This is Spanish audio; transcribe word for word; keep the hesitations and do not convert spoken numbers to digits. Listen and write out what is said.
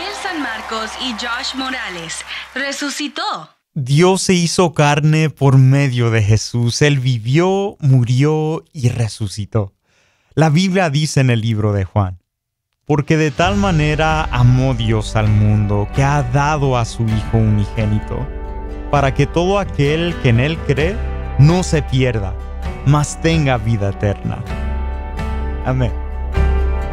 Daniel San Marcos y Josh Morales. Resucitó. Dios se hizo carne por medio de Jesús. Él vivió, murió y resucitó. La Biblia dice en el libro de Juan: porque de tal manera amó Dios al mundo, que ha dado a su Hijo unigénito, para que todo aquel que en Él cree no se pierda, mas tenga vida eterna. Amén.